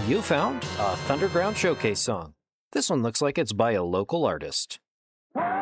You found a Thunderground Showcase song. This one looks like it's by a local artist.